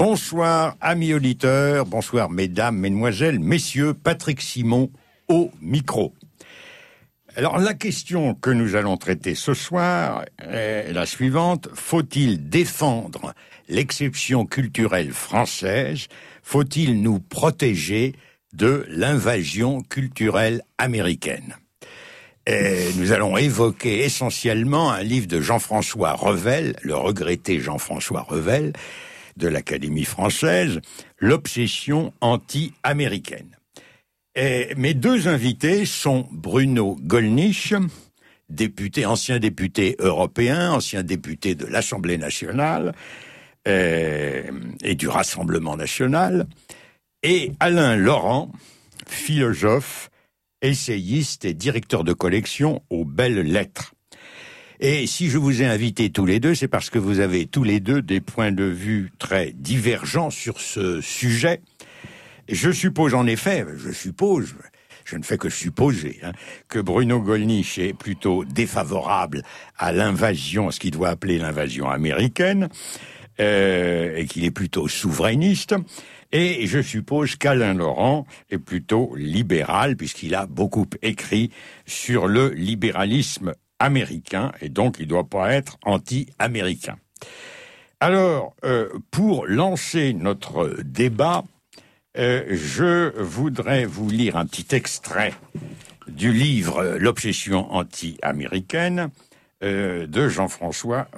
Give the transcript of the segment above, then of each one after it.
Bonsoir, amis auditeurs, bonsoir, mesdames, mesdemoiselles, messieurs, Patrick Simon au micro. Alors, la question que nous allons traiter ce soir est la suivante. Faut-il défendre l'exception culturelle française? Faut-il nous protéger de l'invasion culturelle américaine? Et nous allons évoquer essentiellement un livre de Jean-François Revel, le regretté Jean-François Revel, de l'Académie française, L'obsession anti-américaine. Et mes deux invités sont Bruno Gollnisch, ancien député européen, ancien député de l'Assemblée nationale et du Rassemblement national, et Alain Laurent, philosophe, essayiste et directeur de collection aux Belles Lettres. Et si je vous ai invités tous les deux, c'est parce que vous avez tous les deux des points de vue très divergents sur ce sujet. Je suppose en effet, je ne fais que supposer, que Bruno Gollnisch est plutôt défavorable à l'invasion, ce qu'il doit appeler l'invasion américaine, et qu'il est plutôt souverainiste. Et je suppose qu'Alain Laurent est plutôt libéral, puisqu'il a beaucoup écrit sur le libéralisme américain, et donc il ne doit pas être anti-américain. Alors, pour lancer notre débat, je voudrais vous lire un petit extrait du livre « L'obsession anti-américaine » de Jean-François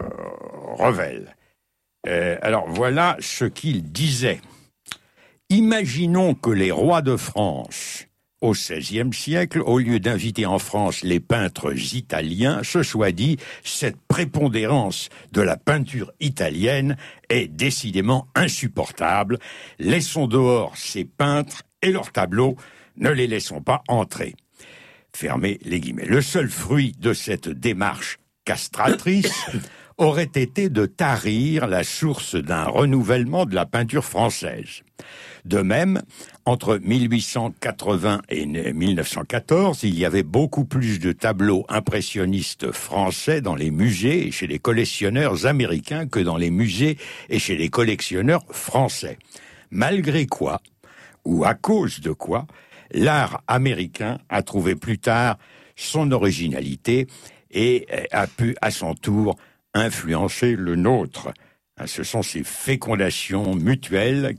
Revel. Alors, voilà ce qu'il disait. « Imaginons que les rois de France, au XVIe siècle, au lieu d'inviter en France les peintres italiens, se soit dit « Cette prépondérance de la peinture italienne est décidément insupportable. Laissons dehors ces peintres et leurs tableaux, ne les laissons pas entrer. » Fermez les guillemets. Le seul fruit de cette démarche castratrice aurait été de tarir la source d'un renouvellement de la peinture française. De même, entre 1880 et 1914, il y avait beaucoup plus de tableaux impressionnistes français dans les musées et chez les collectionneurs américains que dans les musées et chez les collectionneurs français. Malgré quoi, ou à cause de quoi, l'art américain a trouvé plus tard son originalité et a pu à son tour influencer le nôtre. Ce sont ces fécondations mutuelles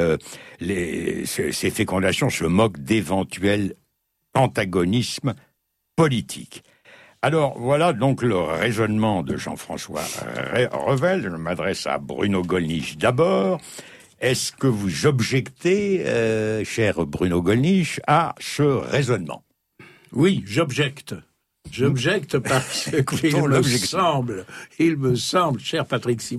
ces fécondations se moquent d'éventuels antagonismes politiques. Alors, voilà donc le raisonnement de Jean-François Revel. Je m'adresse à Bruno Gollnisch d'abord. Est-ce que vous objectez, cher Bruno Gollnisch, à ce raisonnement? Oui, j'objecte. J'objecte parce qu'il me semble, cher Patrick Simon,